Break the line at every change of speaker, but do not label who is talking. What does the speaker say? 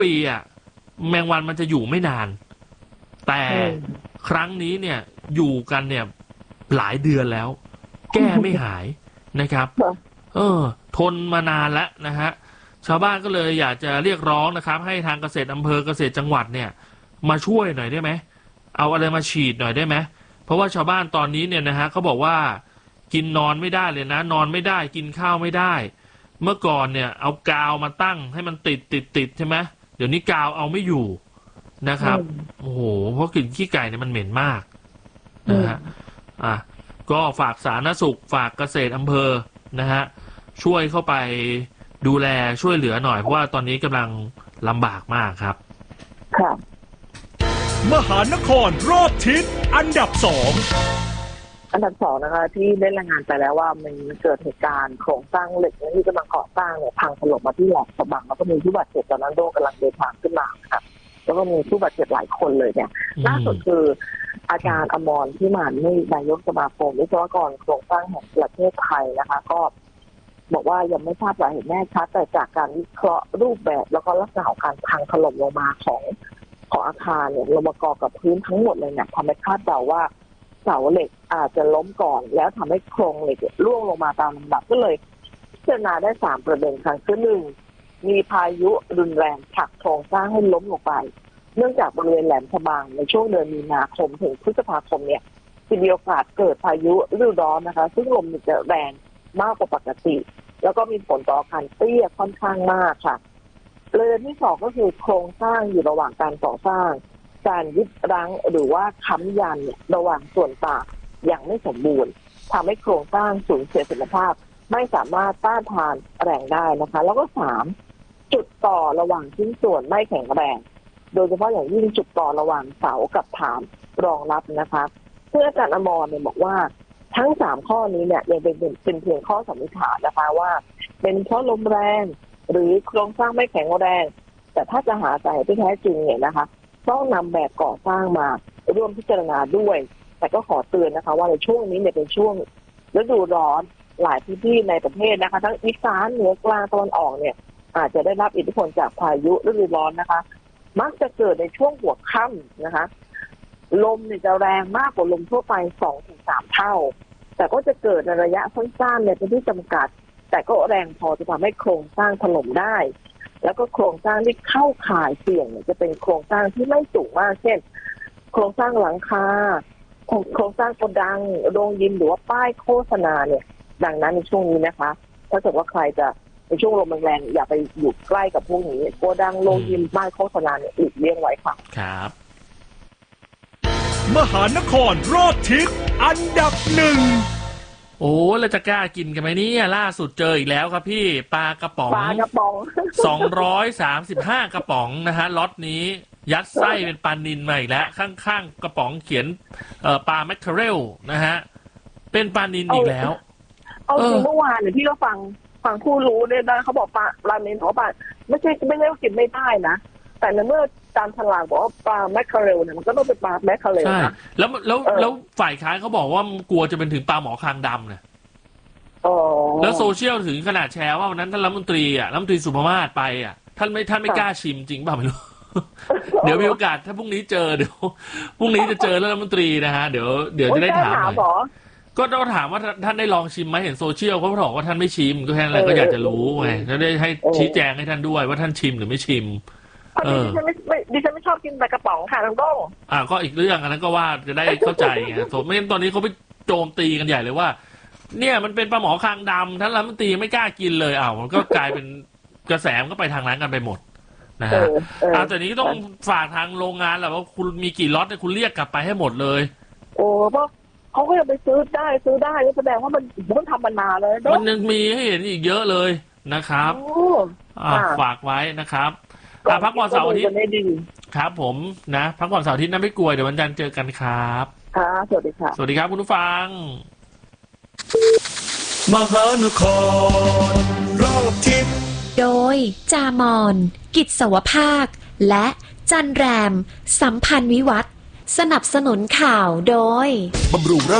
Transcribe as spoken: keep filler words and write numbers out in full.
ปีอ่ะแมงวันมันจะอยู่ไม่นานแต่ครั้งนี้เนี่ยอยู่กันเนี่ยหลายเดือนแล้วแก้ไม่หายนะครับเออทนมานานแล้วนะฮะชาวบ้านก็เลยอยากจะเรียกร้องนะครับให้ทางเกษตรอำเภอเกษตรจังหวัดเนี่ยมาช่วยหน่อยได้ไหมเอาอะไรมาฉีดหน่อยได้ไหมเพราะว่าชาวบ้านตอนนี้เนี่ยนะฮะเขาบอกว่ากินนอนไม่ได้เลยนะนอนไม่ได้กินข้าวไม่ได้เมื่อก่อนเนี่ยเอากาวมาตั้งให้มันติดติดติดใช่ไหมเดี๋ยวนี้กาวเอาไม่อยู่นะครับโอ้โหเพราะกลิ่นขี้ไก่เนี่ยมันเหม็นมากนะฮะอ่ะก็ฝากสาธารณสุขฝากเกษตรอำเภอนะฮะช่วยเข้าไปดูแลช่วยเหลือหน่อยเพราะว่าตอนนี้กำลังลำบากมากครับ
ค่ะ
มหานครรอบทิศอันดับสอง
อันดับสองนะคะที่ได้รายงานไปแล้วว่ามันเกิดเหตุการณ์โครงสร้างเหล็กที่กำลังก่อสร้างเนี่ยพังถล่มมาที่แหลมฉบังแล้วก็มีผู้บาดเจ็บตอนนั้นโดกำลังเดินทางขึ้นมาค่ะแล้วก็มีผู้บาดเจ็บหลายคนเลยเนี่ยล่าสุดคืออาจารย์อมรที่มาในนายกสมาคมวิศวกรโครงสร้างแห่งประเทศไทยนะคะก็บอกว่ายังไม่ทราบสาเหตุแน่ชัดแต่จากการวิเคราะห์รูปแบบแล้วก็ลักษณะของการพังถล่มลงมาของของอาคารเนี่ยลงมากอกับพื้นทั้งหมดเลยเนี่ยทำให้คาดเดาว่าเสาเหล็กอาจจะล้มก่อนแล้วทำให้โครงเหล็กร่วงลงมาตามลำดับก็เลยพิจารณาได้สามประเด็นครั้งที่หนึ่งมีพายุรุนแรงผลักโครงสร้างให้ล้มลงไปเนื่องจากบริเวณแหลมฉบังในช่วงเดือนมีนาคมถึงพฤษภาคมเนี่ยมีโอกาสเกิดพายุฤดูร้อนนะคะซึ่งลมจะแรงมากกว่าปกติแล้วก็มีผลต่ออาคารเตี้ยค่อนข้างมากค่ะประเด็นที่สองก็คือโครงสร้างอยู่ระหว่างการก่อสร้างการยึดรั้งหรือว่าค้ำยันระหว่างส่วนต่างอย่างไม่สมบูรณ์ทำให้โครงสร้างสูญเสียศักยภาพไม่สามารถต้านทานแรงได้นะคะแล้วก็สามจุดต่อระหว่างชิ้นส่วนไม่แข็งแรงโดยเฉพาะอย่างยิ่งจุดต่อระหว่างเสากับฐานรองรับนะคะเพื่ออาจารย์อมรเนี่ยบอกว่าทั้งสามข้อนี้เนี่ยยังเป็นเป็นเพียงข้อสันนิษฐานนะคะว่าเป็นเพราะลมแรงหรือโครงสร้างไม่แข็งแรงแต่ถ้าจะหาสาเหตุที่แท้จริงเนี่ยนะคะต้องนำแบบก่อสร้างมาร่วมพิจารณาด้วยแต่ก็ขอเตือนนะคะว่าในช่วงนี้เนี่ยเป็นช่วงฤดูร้อนหลายพื้นที่ในประเทศนะคะทั้งอีสานเหนือกลางตะวันออกเนี่ยอาจจะได้รับอิทธิพลจากพายุฤดูร้อนนะคะมักจะเกิดในช่วงหัวค่ำนะคะลมเนี่ยจะแรงมากกว่าลมทั่วไป สองถึงสาม เท่าแต่ก็จะเกิดในระยะสั้นๆในพื้นที่จำกัดแต่ก็แรงพอจะทำให้โครงสร้างถล่มได้แล้วก็โครงสร้างที่เข้าข่ายเสี่ยงเนี่ยจะเป็นโครงสร้างที่ไม่สูงมากเช่นโครงสร้างหลังคาโครงสร้างโกดังโรงยิมหรือว่าป้ายโฆษณาเนี่ยดังนั้นในช่วงนี้นะคะถ้าเกิดว่าใครจะในช่วงลมแรงๆอย่าไปอยู่ใกล้กับพวกนี้โกดังโรงยิมป้ายโฆษณาเนี่ยหลีกเลี่ยงไว้ค่ะ
ครับ
มหานครรอบทิศอันดับหนึ่ง
โอ้แล้วจะกล้ากินกันไหมเนี่ยล่าสุดเจออีกแล้วครับพี่ปลากระป๋อง
ปลากระป๋อง
สองร้อยสามสิบห้ากระป๋องนะฮะล็อตนี้ยัดไส้เป็นปลานิลมาอีกแล้วข้างๆกระป๋องเขียนเอ่อปลาแมคเคอเรลนะฮะเป็นปลานิลอีกแล้ว
เอาจริงเมื่อวานเนี่ยพี่ก็ฟังฟังผู้รู้เนี่ยนะเขาบอกปลาปลานิลเขาปลาไม่ใช่ไม่ได้ว่ากินไม่ได้นะแต่ในเมื่อตามฉลากบอกว่าปลาแมคเคอเรลเนี่ยมันก็ต้องเป็นปลาแมคเคอเรลนะ
แล้วแล้วแล้วฝ่ายค้านเขาบอกว่ากลัวจะเป็นถึงปลาหมอคางดำเนี่ยแล้วโซเชียลถึงขนาดแชร์ว่าวันนั้นท่านรัฐมนตรีอ่ะรัฐมนตรีสุภมาศไปอ่ะท่านไม่ท่านไม่กล้าชิมจริงเปล่าไม่รู้เดี๋ยวมีโอกาสถ้าพรุ่งนี้เจอเดี๋ยวพรุ่งนี้จะเจอรัฐมนตรีนะฮะเดี๋ยวเดี๋ยวจะได้ถามหน่อยก็ต้องถามว่าท่านได้ลองชิมไหมเห็นโซเชียลเขาบอกว่าท่านไม่ชิมก็แค่นั้นก็อยากจะรู้ไงจะได้ให้ชี้แจงให้ท่านด้วยว่าท่านชิมหรือไม่ชิม
เออดิฉันไม่ดิฉันไม่ชอบกินปลากระป๋องค่ะน้องโต้ง
อ่าก็อีกเรื่องอันนั้นก็ว่าจะได้เข้าใจไงสมมติตอนนี้เขาไปโจมตีกันใหญ่เลยว่าเนี่ยมันเป็นปลาหมอคางดำท่านรัฐมนตรีไม่กล้ากินเลยอ้าวมันก็กลายเป็นกระแสมันก็ไปทางนั้นกันไปหมดนะฮะอ่าแต่นี้ต้องฝากทางโรงงานแหละว่าคุณมีกี่ล็อตเนี่ยคุณเรียกกลับไปให้หมดเลย
โอ้เพราะเขาก็ยังไปซื้อได้ซื้อได้แสดงว่ามันมันทำมานานเลย
มันยังมีให้เห็นอีกเยอะเลยนะครับอ่าฝากไว้นะครับอ่าพักผ่อนเสาร์อาทิตย์ครับผมนะพักผ่อนเสาร์อาทิตย์นะไม่กลัวเดี๋ยววันจันทร์เจอกันครับ
ค่ะสวัสดีค่ะ
สวัสดีครับคุณผู้ฟัง
มหานครรอบทิศ
โดยจามอนกิจสวภาคและจันแรมสัมพันธ์วิวัฒน์สนับสนุนข่าวโดย
บำรุง